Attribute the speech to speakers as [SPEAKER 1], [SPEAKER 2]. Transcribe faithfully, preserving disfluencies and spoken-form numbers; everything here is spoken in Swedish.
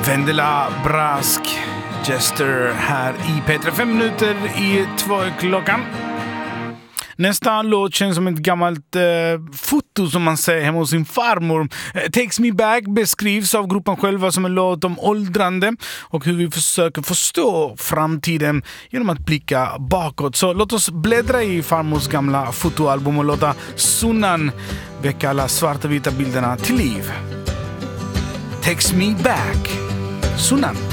[SPEAKER 1] Vendela Brask Jester här i P tre, fem minuter i två klockan. Nästa låt känns som ett gammalt eh, foto som man säger hemma hos sin farmor. Eh, Takes Me Back beskrivs av gruppen själva som en låt om åldrande och hur vi försöker förstå framtiden genom att blicka bakåt. Så låt oss bläddra i farmors gamla fotoalbum och låta Sunan väcka alla svarta vita bilderna till liv. Takes Me Back, Sunan.